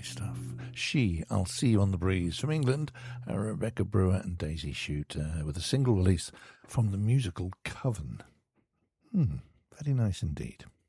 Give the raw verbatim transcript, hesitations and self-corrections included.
Lovely stuff. She, I'll See You on the Breeze from England, uh, Rebecca Brewer and Daisy Shute uh, with a single release from the musical Coven. Hmm, very nice indeed.